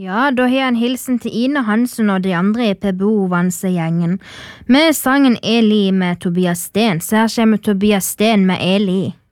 Ja, da har jeg en hilsen til Ine Hansen og de andre i PBO-Vanse-gjengen med sangen Eli med Tobias Sten, så her kommer Tobias Sten med Eli.